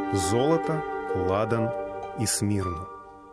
золото, ладан и смирну.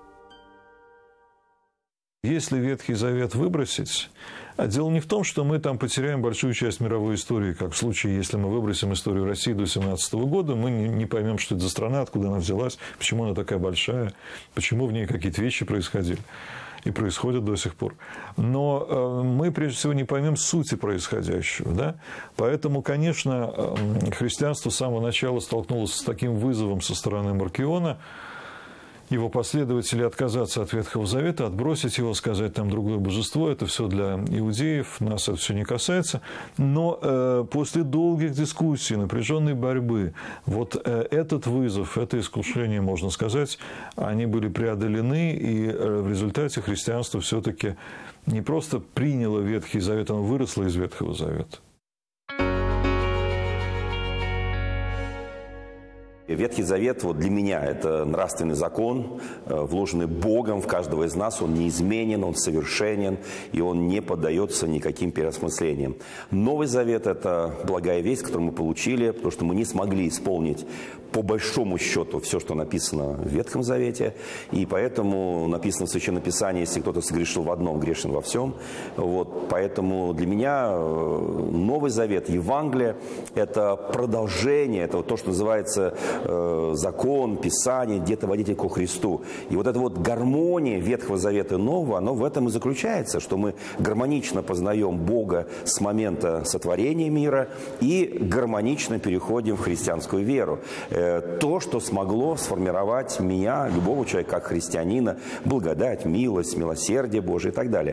Если Ветхий Завет выбросить, а дело не в том, что мы там потеряем большую часть мировой истории, как в случае, если мы выбросим историю России до 17 года, мы не поймем, что это за страна, откуда она взялась, почему она такая большая, почему в ней какие-то вещи происходили и происходят до сих пор. Но мы, прежде всего, не поймем сути происходящего. Да? Поэтому, конечно, христианство с самого начала столкнулось с таким вызовом со стороны Маркиона, его последователи отказаться от Ветхого Завета, отбросить его, сказать, там другое божество, это все для иудеев, нас это все не касается. Но после долгих дискуссий, напряженной борьбы, вот этот вызов, это искушение, можно сказать, они были преодолены, и в результате христианство все-таки не просто приняло Ветхий Завет, оно выросло из Ветхого Завета. Ветхий Завет вот для меня – это нравственный закон, вложенный Богом в каждого из нас. Он неизменен, он совершенен, и он не поддается никаким переосмыслениям. Новый Завет – это благая весть, которую мы получили, потому что мы не смогли исполнить по большому счету все, что написано в Ветхом Завете. И поэтому написано в Священном Писании: если кто-то согрешил в одном, грешен во всем. Вот, поэтому для меня Новый Завет, Евангелие – это продолжение, это вот то, что называется закон, Писание, где-то водитель ко Христу. И вот эта вот гармония Ветхого Завета и Нового, оно в этом и заключается, что мы гармонично познаем Бога с момента сотворения мира и гармонично переходим в христианскую веру. То, что смогло сформировать меня, любого человека, как христианина, благодать, милость, милосердие Божие и так далее.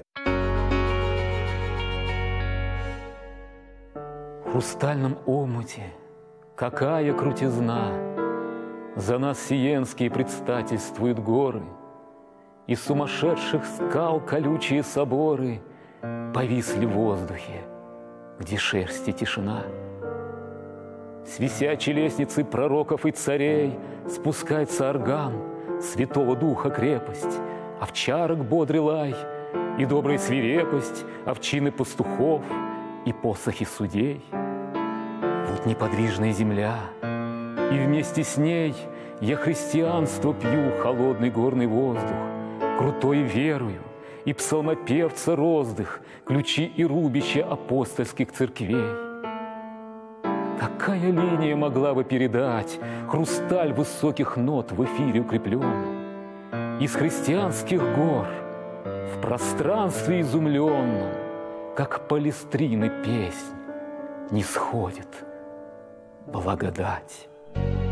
В хрустальном омуте какая крутизна! За нас сиенские предстательствуют горы, и сумасшедших скал колючие соборы повисли в воздухе, где шерсть и тишина. С висячей лестницы пророков и царей спускается орган, Святого Духа крепость, овчарок бодрый лай, и добрая свирепость, овчины пастухов и посохи судей. Вот неподвижная земля, и вместе с ней я христианство пью, холодный горный воздух, крутой верою, и псалмопевца роздых, ключи и рубища апостольских церквей. Какая линия могла бы передать хрусталь высоких нот в эфире укрепленном? Из христианских гор в пространстве изумленном, как палестрины песнь, нисходит благодать.